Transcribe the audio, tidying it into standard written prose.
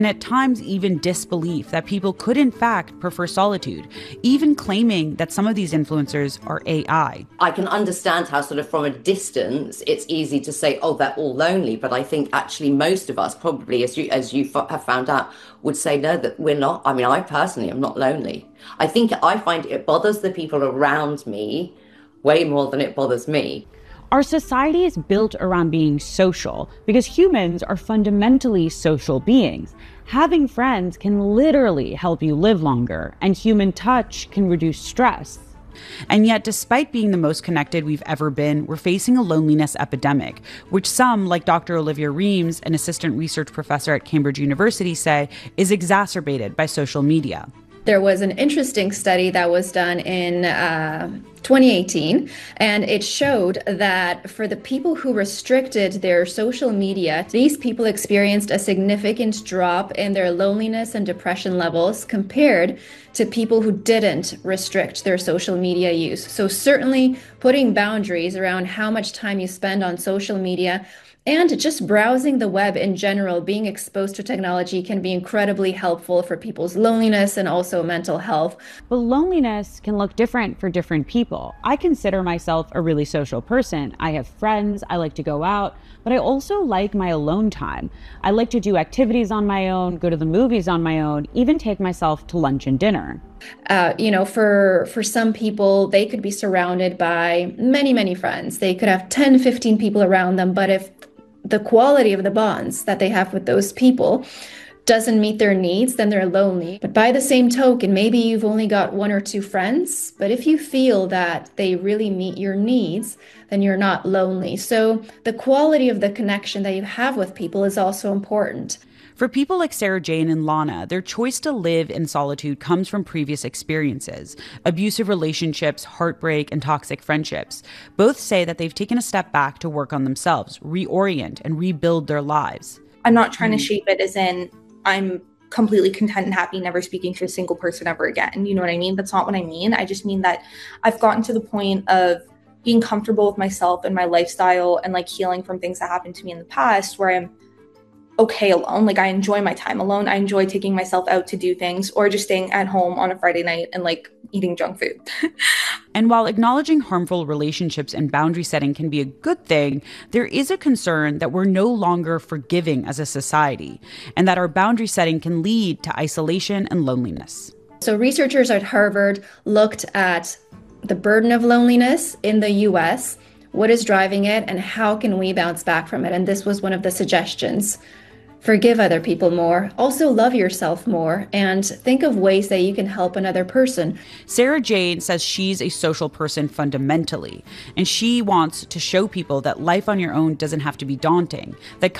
and at times even disbelief that people could in fact prefer solitude, even claiming that some of these influencers are AI. I can understand how sort of from a distance, it's easy to say, oh, they're all lonely. But I think actually most of us probably, as you have found out, would say, no, that we're not. I mean, I personally am not lonely. I find it bothers the people around me way more than it bothers me. Our society is built around being social because humans are fundamentally social beings. Having friends can literally help you live longer, and human touch can reduce stress. And yet, despite being the most connected we've ever been, we're facing a loneliness epidemic, which some, like Dr. Olivia Reams, an assistant research professor at Cambridge University, say is exacerbated by social media. There was an interesting study that was done in 2018, and it showed that for the people who restricted their social media, these people experienced a significant drop in their loneliness and depression levels compared to people who didn't restrict their social media use. So certainly putting boundaries around how much time you spend on social media and just browsing the web in general, being exposed to technology can be incredibly helpful for people's loneliness and also mental health. But loneliness can look different for different people. I consider myself a really social person. I have friends, I like to go out, but I also like my alone time. I like to do activities on my own, go to the movies on my own, even take myself to lunch and dinner. For some people, they could be surrounded by many, many friends. They could have 10, 15 people around them, but if the quality of the bonds that they have with those people doesn't meet their needs, then they're lonely. But by the same token, maybe you've only got one or two friends, but if you feel that they really meet your needs, then you're not lonely. So the quality of the connection that you have with people is also important. For people like Sarah Jane and Lana, their choice to live in solitude comes from previous experiences, abusive relationships, heartbreak, and toxic friendships. Both say that they've taken a step back to work on themselves, reorient, and rebuild their lives. I'm not trying to shape it as in I'm completely content and happy, never speaking to a single person ever again. You know what I mean? That's not what I mean. I just mean that I've gotten to the point of being comfortable with myself and my lifestyle and like healing from things that happened to me in the past where I'm okay alone. Like I enjoy my time alone. I enjoy taking myself out to do things or just staying at home on a Friday night and like eating junk food. And while acknowledging harmful relationships and boundary setting can be a good thing, there is a concern that we're no longer forgiving as a society and that our boundary setting can lead to isolation and loneliness. So researchers at Harvard looked at the burden of loneliness in the US, what is driving it, and how can we bounce back from it? And this was one of the suggestions. Forgive other people more, also love yourself more, and think of ways that you can help another person. Sarah Jane says she's a social person fundamentally, and she wants to show people that life on your own doesn't have to be daunting, that